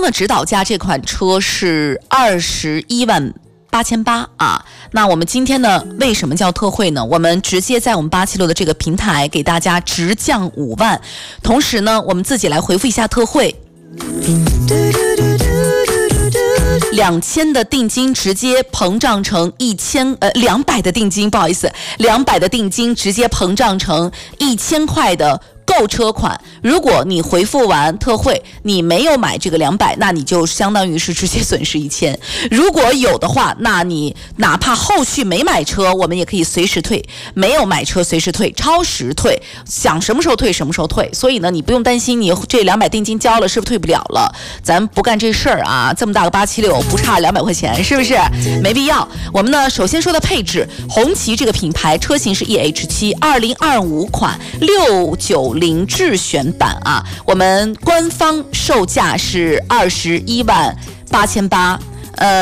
的指导价这款车是21.88000啊。那我们今天呢，为什么叫特惠呢？我们直接在我们876的这个平台给大家直降5万，同时呢，我们自己来回复一下特惠。2000的定金直接膨胀成200的定金，不好意思，200的定金直接膨胀成1000块的购车款。如果你回复完特惠，你没有买这个200，那你就相当于是直接损失1000。如果有的话，那你哪怕后续没买车，我们也可以随时退；没有买车随时退，超时退，想什么时候退什么时候退。所以呢，你不用担心你这200定金交了是不是退不了了，咱不干这事儿啊！这么大个876，不差200块钱，是不是？没必要。我们呢，首先说的配置，红旗这个品牌车型是 EH7 2025款690智选版啊，我们官方售价是21.88000。